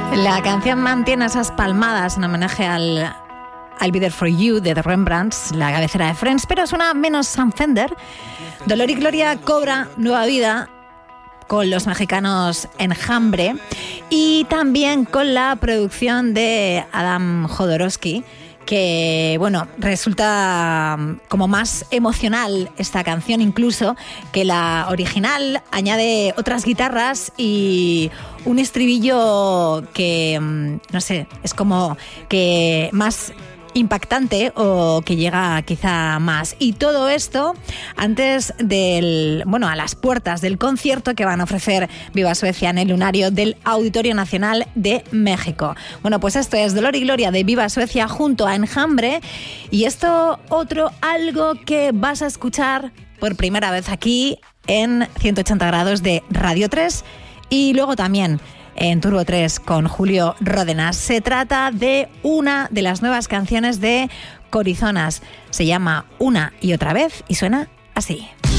La canción mantiene esas palmadas en homenaje al I'll Be There For You de The Rembrandts, la cabecera de Friends, pero suena menos Sam Fender. Dolor y Gloria cobra nueva vida con los mexicanos Enjambre y también con la producción de Adam Jodorowsky, que, bueno, resulta como más emocional esta canción incluso que la original. Añade otras guitarras y un estribillo que, no sé, es como que más impactante o que llega quizá más. Y todo esto antes del, bueno, a las puertas del concierto que van a ofrecer Viva Suecia en el Lunario del Auditorio Nacional de México. Bueno, pues esto es Dolor y Gloria de Viva Suecia junto a Enjambre, y esto otro algo que vas a escuchar por primera vez aquí en 180 grados de Radio 3 y luego también en Turbo 3 con Julio Ródenas. Se trata de una de las nuevas canciones de Corizonas. Se llama Una y Otra Vez y suena así.